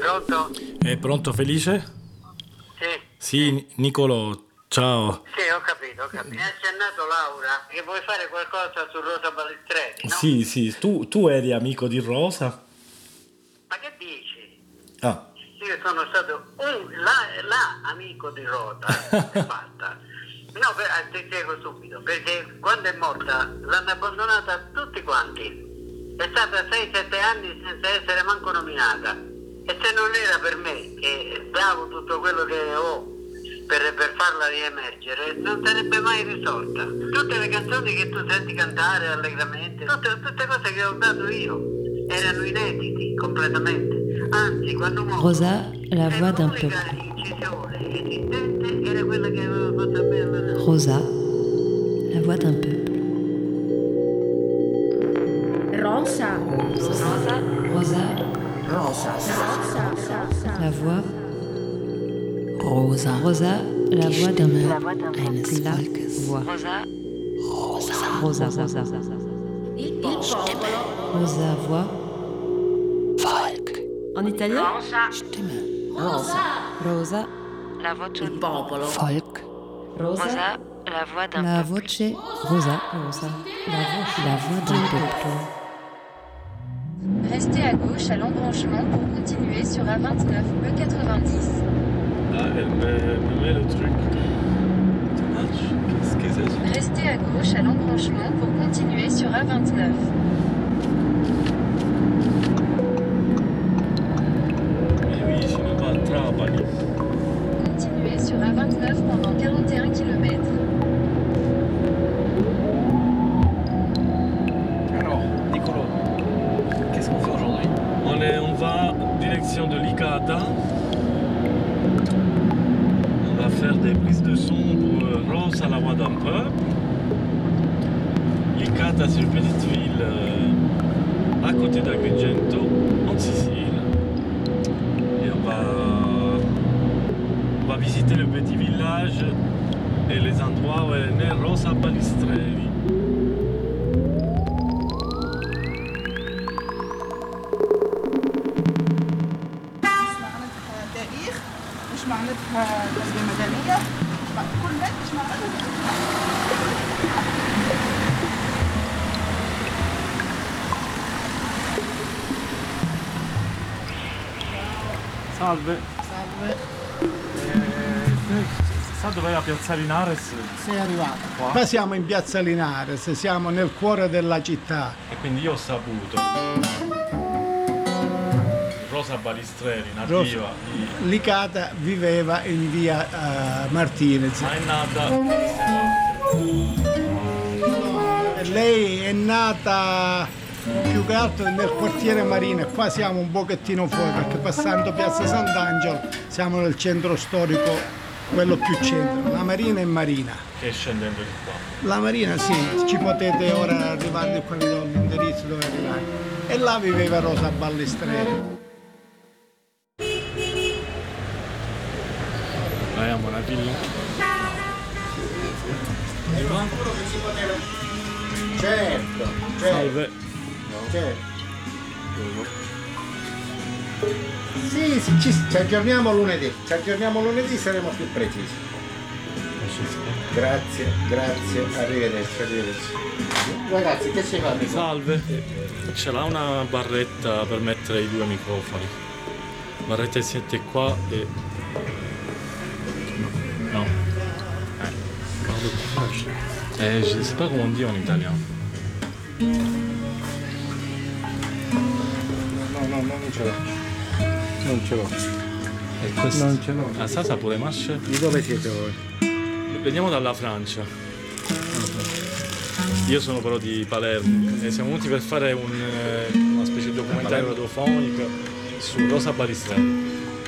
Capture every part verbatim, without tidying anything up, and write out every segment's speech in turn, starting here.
Pronto? È pronto Felice? Sì. Sì, Nicolò, ciao. Sì, ho capito, ho capito. Mi ha accennato Laura che vuoi fare qualcosa su Rosa Balistreri, no? Sì, sì, tu, tu eri amico di Rosa? Ma che dici? Ah. Io sono stato un la, la amico di Rosa, è fatta. No, per, ti spiego subito, perché quando è morta l'hanno abbandonata tutti quanti. È stata sei sette anni senza essere manco nominata. E se non era per me, che davo tutto quello che ho per, per farla riemergere, non sarebbe mai risolta. Tutte le canzoni che tu senti cantare allegramente, tutte, tutte cose che ho dato io, erano inediti completamente. Anzi, quando morto, Rosa, la voix d'un peuple. incisione esistente era quella che aveva fatto a me alla... Rosa, la voix d'un peuple. Rosa. Rosa. Rosa. Rosa. Rosa. La voix. Rosa. Rosa, la voix d'un eines Volkes. voix. Rosa. Rosa. Rosa. Il popolo. Rosa, voix. Volk. En italien? Stimme. Rosa. Rosa. La voce. Il popolo. Volk. Rosa. Rosa. La voix d'un La peuple. voce. Rosa. Rosa. La voix. La voix d'un peuple. Restez à gauche à l'embranchement pour continuer sur A vingt-neuf E quatre-vingt-dix. Ah, elle me, me met le truc. Dommage. Qu'est-ce que c'est? Restez à gauche à l'embranchement pour continuer sur A vingt-neuf. Mais oui, je ne pas Trapani. Continuez sur A vingt-neuf pendant quarante et un kilomètres. Alors, Nicolas, qu'est-ce qu'on fait aujourd'hui? On, est, on va direction de Licata. On va faire des prises de son pour euh, Rosa, la voix d'un peuple. Licata, c'est une petite ville euh, à côté d'Agrigento, en Sicile. Et on va, on va visiter le petit village et les endroits où elle est née, Rosa Balistreri. تاريخ مش معناتها غزوة مدنية كل ده مش معناتها Salve. Salve, Eh, sa dov'è la piazza Linares? sei arrivato. Qua. Qua siamo in piazza Linares, siamo nel cuore della città. E quindi io ho saputo. Rosa Balistreri, nativa Rosa. di... Licata viveva in via eh, Martinez. Ma è nata... Lei è nata più che altro nel quartiere Marina. Qua siamo un pochettino fuori perché passando piazza Sant'Angelo siamo nel centro storico, quello più centro. La Marina è Marina. Che è scendendo di qua. La Marina sì, ci potete ora arrivare qua, vi do l'indirizzo dove arrivare. E là viveva Rosa Balistreri. Andiamo una villa. Certo, Salve. certo. Sì, sì, ci, ci aggiorniamo lunedì, ci aggiorniamo lunedì, saremo più precisi. Grazie, grazie, arrivederci, arrivederci. Ragazzi, che ci fate? Salve. Ce l'ha una barretta per mettere i due microfoni. Barretta di siete qua e... No. Eh. Guarda qua. Eh, je ne sais pas comment on dit en italien. No, no, non ce l'ho. Non ce l'ho. E questo? Non ce l'ho. Ah, sa sapore masce? Di dove siete voi? Veniamo dalla Francia. Io sono però di Palermo e siamo venuti per fare un, eh, una specie di documentario radiofonico su Rosa Balistreri.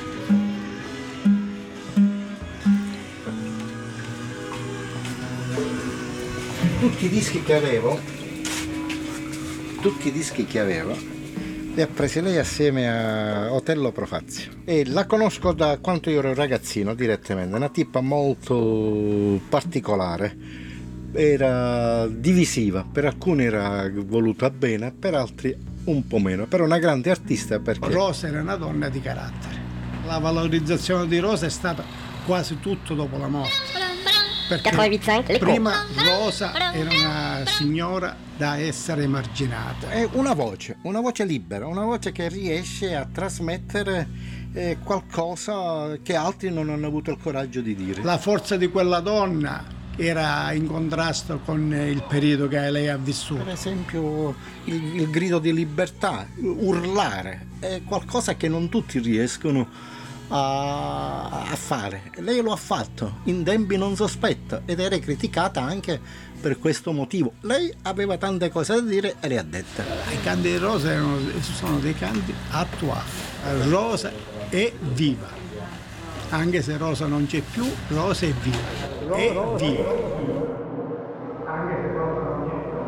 Tutti i dischi che avevo, tutti i dischi che avevo, li ha presi lei assieme a Otello Profazio. E la conosco da quando io ero ragazzino direttamente, una tipa molto particolare. era divisiva, per alcuni era voluta bene, per altri un po' meno, però una grande artista perché Rosa era una donna di carattere. La valorizzazione di Rosa è stata quasi tutto dopo la morte. Perché prima Rosa era una signora da essere emarginata. è una voce, una voce libera, una voce che riesce a trasmettere eh, qualcosa che altri non hanno avuto il coraggio di dire. La forza di quella donna era in contrasto con il periodo che lei ha vissuto. Per esempio il, il grido di libertà, urlare, è qualcosa che non tutti riescono a, a fare. Lei lo ha fatto in tempi non sospetti ed era criticata anche per questo motivo. Lei aveva tante cose da dire e le ha dette. I canti di Rosa erano, sono dei canti attuali. Rosa è viva. Anche se Rosa non c'è più, Rosa è viva. È viva.